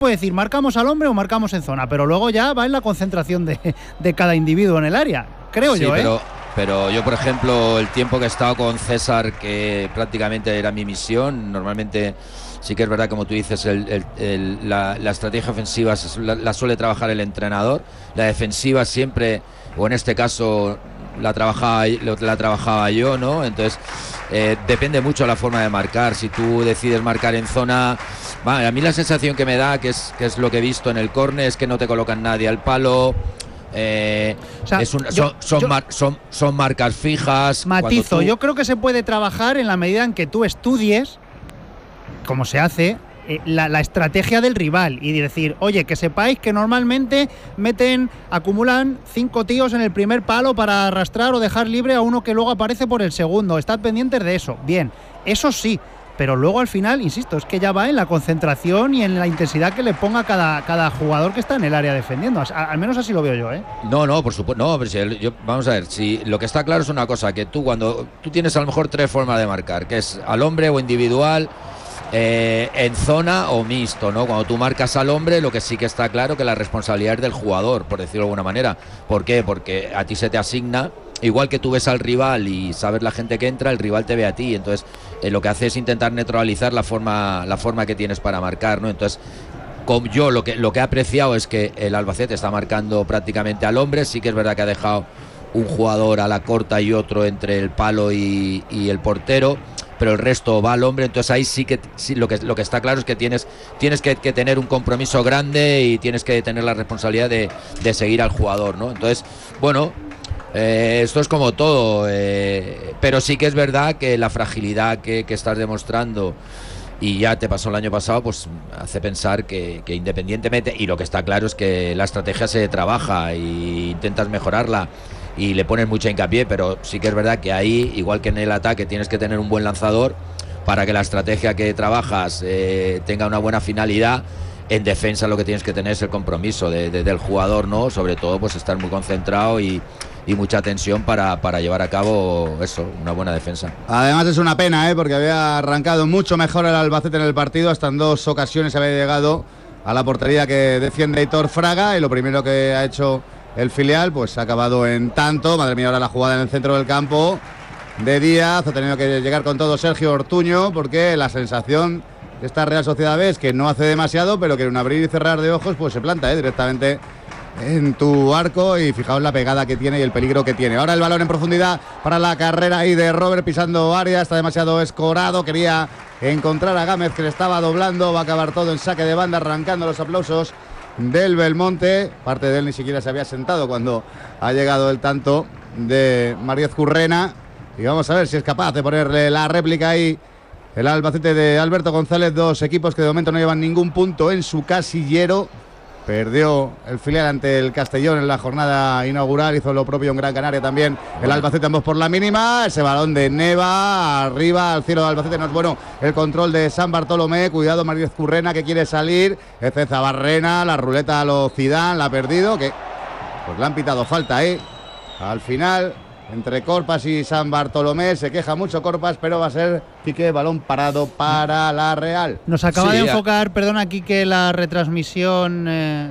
puede decir, marcamos al hombre o marcamos en zona, pero luego ya va en la concentración de cada individuo en el área, creo yo, Pero yo, por ejemplo, el tiempo que he estado con César, que prácticamente era mi misión, normalmente sí que es verdad, como tú dices, la estrategia ofensiva la suele trabajar el entrenador, la defensiva siempre, o en este caso la trabajaba yo, ¿no? Entonces depende mucho de la forma de marcar. Si tú decides marcar en zona, a mí la sensación que me da, que es lo que he visto en el córner, es que no te colocan nadie al palo. Son marcas fijas. Matizo, yo creo que se puede trabajar en la medida en que tú estudies, como se hace, la estrategia del rival y decir, oye, que sepáis que normalmente acumulan 5 tíos en el primer palo para arrastrar o dejar libre a uno que luego aparece por el segundo. Estad pendientes de eso. Bien, eso sí. Pero luego al final, insisto, es que ya va en la concentración y en la intensidad que le ponga cada jugador que está en el área defendiendo. Al menos así lo veo yo, ¿eh? No, por supuesto. No, pero vamos a ver, si lo que está claro es una cosa, que cuando tú tienes a lo mejor 3 formas de marcar, que es al hombre o individual, en zona o mixto, ¿no? Cuando tú marcas al hombre, lo que sí que está claro que la responsabilidad es del jugador, por decirlo de alguna manera. ¿Por qué? Porque a ti se te asigna. Igual que tú ves al rival y sabes la gente que entra, el rival te ve a ti. Entonces, lo que hace es intentar neutralizar la forma que tienes para marcar, ¿no? Entonces, como yo lo que he apreciado es que el Albacete está marcando prácticamente al hombre. Sí que es verdad que ha dejado un jugador a la corta y otro entre el palo y el portero, pero el resto va al hombre. Entonces ahí sí lo que está claro es que tienes que tener un compromiso grande y tienes que tener la responsabilidad de seguir al jugador, ¿no? Entonces, bueno, esto es como todo, pero sí que es verdad que la fragilidad que estás demostrando, y ya te pasó el año pasado, pues hace pensar que independientemente, y lo que está claro es que la estrategia se trabaja e intentas mejorarla y le pones mucha hincapié, pero sí que es verdad que ahí, igual que en el ataque, tienes que tener un buen lanzador para que la estrategia que trabajas tenga una buena finalidad. En defensa lo que tienes que tener es el compromiso del jugador, ¿no? Sobre todo, pues estar muy concentrado y mucha tensión para llevar a cabo eso, una buena defensa. Además es una pena, porque había arrancado mucho mejor el Albacete en el partido. Hasta en 2 ocasiones había llegado a la portería que defiende Aitor Fraga, y lo primero que ha hecho el filial pues ha acabado en tanto. Madre mía, ahora la jugada en el centro del campo de Díaz. Ha tenido que llegar con todo Sergio Ortuño, porque la sensación de esta Real Sociedad B es que no hace demasiado, pero que en un abrir y cerrar de ojos pues se planta directamente en tu arco, y fijaos la pegada que tiene y el peligro que tiene. Ahora el balón en profundidad para la carrera ahí de Robert, pisando área, está demasiado escorado, quería encontrar a Gámez, que le estaba doblando. Va a acabar todo en saque de banda, arrancando los aplausos del Belmonte. Parte de él ni siquiera se había sentado cuando ha llegado el tanto de Mariez Currena, y vamos a ver si es capaz de ponerle la réplica ahí el Albacete de Alberto González. 2 equipos que de momento no llevan ningún punto en su casillero. Perdió el filial ante el Castellón en la jornada inaugural, hizo lo propio en Gran Canaria también el Albacete, ambos por la mínima. Ese balón de Neva arriba al cielo de Albacete no es bueno. El control de San Bartolomé, cuidado Mariez Currena, que quiere salir. Ceza Barrena, la ruleta a lo Zidane, la ha perdido, que pues le han pitado falta ahí al final. Entre Corpas y San Bartolomé, se queja mucho Corpas, pero va a ser Quique, balón parado para la Real. Nos acaba de enfocar, perdona Quique, la retransmisión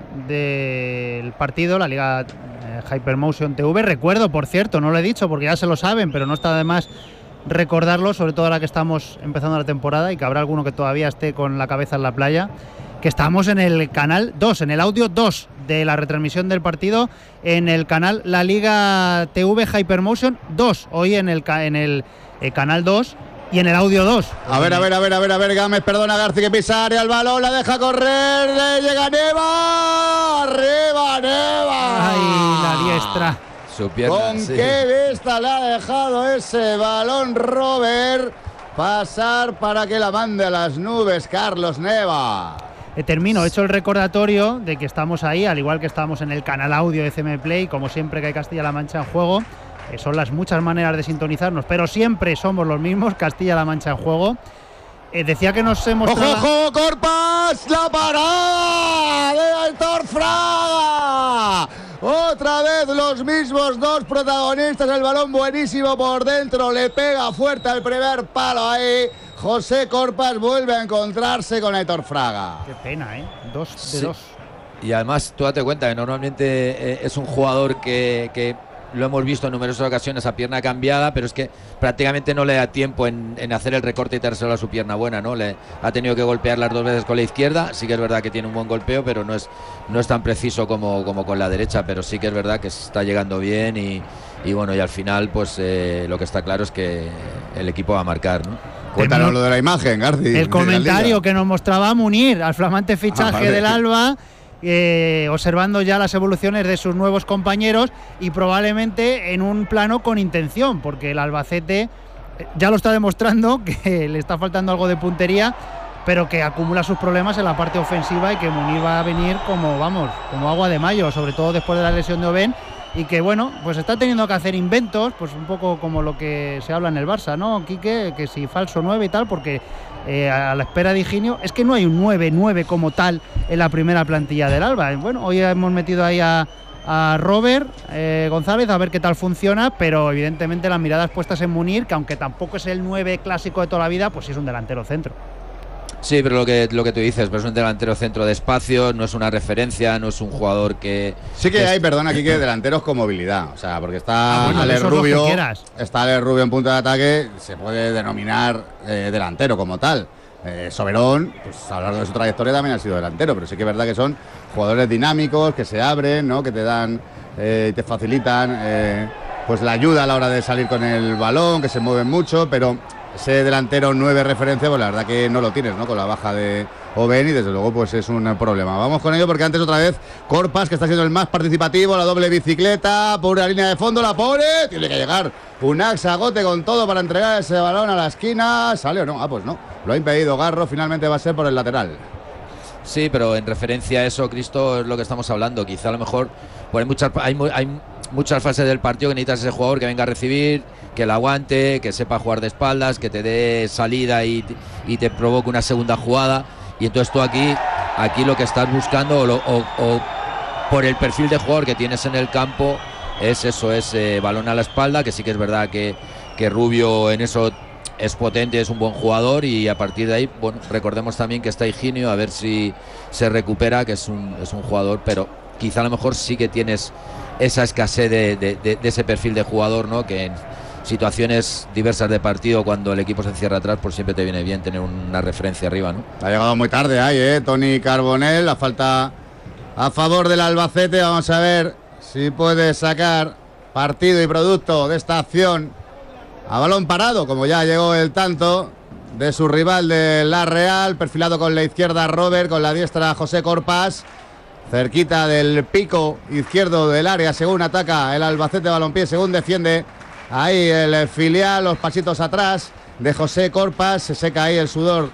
del partido, la Liga Hypermotion TV. Recuerdo, por cierto, no lo he dicho porque ya se lo saben, pero no está de más recordarlo, sobre todo ahora que estamos empezando la temporada y que habrá alguno que todavía esté con la cabeza en la playa, que estamos en el canal 2, en el audio 2 de la retransmisión del partido, en el canal La Liga TV Hypermotion 2, hoy en el canal 2 y en el audio 2. A ver, Gámez, perdona, García, que pisa área, el balón, la deja correr, le llega Neva, arriba Neva. Ay, la diestra. Su pierna, con qué vista le ha dejado ese balón Robert pasar para que la mande a las nubes Carlos Neva. Termino, he hecho el recordatorio de que estamos ahí, al igual que estamos en el canal audio de CM Play, como siempre que hay Castilla-La Mancha en juego. Son las muchas maneras de sintonizarnos, pero siempre somos los mismos, Castilla-La Mancha en juego. Decía que nos hemos... ¡Ojo, Corpas! ¡La parada de Aitor Fraga! Otra vez los mismos 2 protagonistas, el balón buenísimo por dentro, le pega fuerte al primer palo ahí José Corpas vuelve a encontrarse con Aitor Fraga. Qué pena, ¿eh? 2 de Sí. 2. Y además, tú date cuenta que normalmente es un jugador que lo hemos visto en numerosas ocasiones a pierna cambiada, pero es que prácticamente no le da tiempo en hacer el recorte y dárselo a su pierna buena, ¿no? Le ha tenido que golpear las 2 veces con la izquierda. Sí que es verdad que tiene un buen golpeo, pero no es tan preciso como con la derecha, pero sí que es verdad que está llegando bien y bueno, y al final pues lo que está claro es que el equipo va a marcar, ¿no? Cuéntanos lo de la imagen, Garci. El comentario que nos mostraba Munir al flamante fichaje vale. del Alba, observando ya las evoluciones de sus nuevos compañeros y probablemente en un plano con intención, porque el Albacete ya lo está demostrando que le está faltando algo de puntería, pero que acumula sus problemas en la parte ofensiva y que Munir va a venir como agua de mayo, sobre todo después de la lesión de Oben, y que bueno, pues está teniendo que hacer inventos, pues un poco como lo que se habla en el Barça, ¿no, Quique? Que si falso 9 y tal, porque a la espera de Higinio, es que no hay un 9-9 como tal en la primera plantilla del Alba. Bueno, hoy hemos metido ahí a Robert González a ver qué tal funciona, pero evidentemente las miradas puestas en Munir, que aunque tampoco es el 9 clásico de toda la vida, pues sí es un delantero centro. Sí, pero lo que tú dices, pero es un delantero centro de espacio, no es una referencia, no es un jugador que... Sí que hay, perdona, aquí que delanteros con movilidad, o sea, porque está Alex Rubio, en punto de ataque, se puede denominar delantero como tal. Soberón, pues a lo largo de su trayectoria también ha sido delantero, pero sí que es verdad que son jugadores dinámicos, que se abren, ¿no? Que te dan, te facilitan pues la ayuda a la hora de salir con el balón, que se mueven mucho, pero ese delantero 9 referencia, pues la verdad que no lo tienes, ¿no? Con la baja de Oben y desde luego pues es un problema. Vamos con ello porque antes otra vez Corpas, que está siendo el más participativo, la doble bicicleta, por la línea de fondo, la pone, tiene que llegar un Axagote con todo para entregar ese balón a la esquina. ¿Sale o no? Ah, pues no, lo ha impedido Garro, finalmente va a ser por el lateral. Sí, pero en referencia a eso, Cristo, es lo que estamos hablando. Quizá a lo mejor pues hay muchas fases del partido que necesitas ese jugador que venga a recibir, que la aguante, que sepa jugar de espaldas, que te dé salida y te provoque una segunda jugada. Y entonces tú aquí lo que estás buscando o por el perfil de jugador que tienes en el campo es eso, es balón a la espalda, que sí que es verdad que Rubio en eso es potente, es un buen jugador, y a partir de ahí, bueno, recordemos también que está Higinio, a ver si se recupera, que es un jugador, pero quizá a lo mejor sí que tienes esa escasez de ese perfil de jugador, ¿no? Que en situaciones diversas de partido, cuando el equipo se encierra atrás, pues siempre te viene bien tener una referencia arriba, ¿no? Ha llegado muy tarde ahí, Tony Carbonell, la falta a favor del Albacete. Vamos a ver si puede sacar partido y producto de esta acción a balón parado, como ya llegó el tanto de su rival de La Real, perfilado con la izquierda Robert, con la diestra José Corpas, cerquita del pico izquierdo del área, según ataca el Albacete Balompié, según defiende ahí el filial, los pasitos atrás de José Corpas, se seca ahí el sudor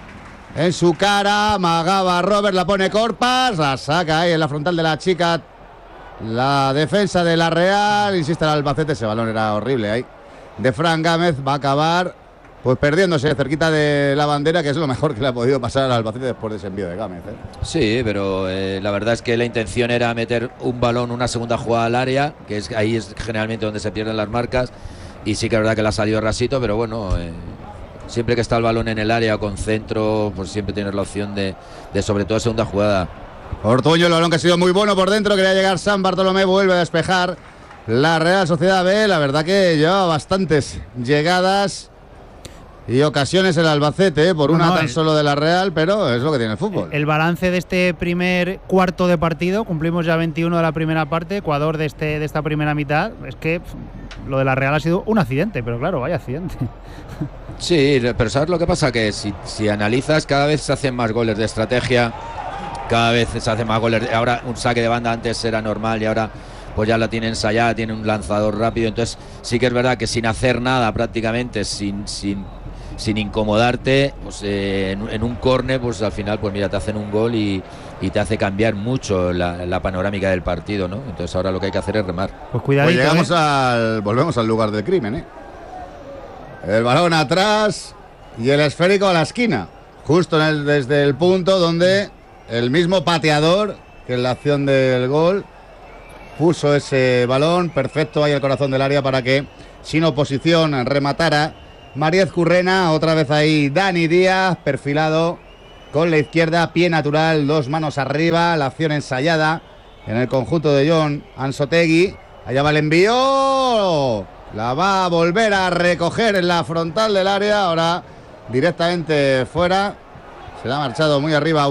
en su cara, amagaba Robert, la pone Corpas, la saca ahí en la frontal de la chica, la defensa de La Real, insiste el Albacete, ese balón era horrible ahí de Fran Gámez, va a acabar pues perdiéndose cerquita de la bandera, que es lo mejor que le ha podido pasar al Albacete después de ese envío de Gámez. Sí, pero la verdad es que la intención era meter un balón, una segunda jugada al área, que ahí es generalmente donde se pierden las marcas, y sí que es verdad que le ha salido rasito, pero bueno, siempre que está el balón en el área con centro, pues siempre tienes la opción de sobre todo segunda jugada. Ortuño, el balón que ha sido muy bueno por dentro, quería llegar San Bartolomé, vuelve a despejar la Real Sociedad B, la verdad que lleva bastantes llegadas y ocasiones el Albacete, por una tan solo de La Real, pero es lo que tiene el fútbol. El balance de este primer cuarto de partido, cumplimos ya 21 de la primera parte, Ecuador de esta primera mitad, es que lo de La Real ha sido un accidente, pero claro, vaya accidente. Sí, pero ¿sabes lo que pasa? Que si analizas, cada vez se hacen más goles de estrategia, cada vez se hacen más goles. Ahora un saque de banda antes era normal y ahora pues ya la tiene ensayada, tiene un lanzador rápido, entonces sí que es verdad que sin hacer nada prácticamente, sin incomodarte, pues en un córner, pues al final pues mira, te hacen un gol y te hace cambiar mucho la panorámica del partido, ¿no? Entonces ahora lo que hay que hacer es remar. Pues cuidadito, pues volvemos al lugar del crimen, El balón atrás y el esférico a la esquina, justo desde el punto donde el mismo pateador que en la acción del gol puso ese balón perfecto ahí al corazón del área para que sin oposición rematara Mariez Currena, otra vez ahí Dani Díaz, perfilado con la izquierda, pie natural, 2 manos arriba, la acción ensayada en el conjunto de Jon Ansotegui. Allá va el envío, la va a volver a recoger en la frontal del área, ahora directamente fuera, se la ha marchado muy arriba.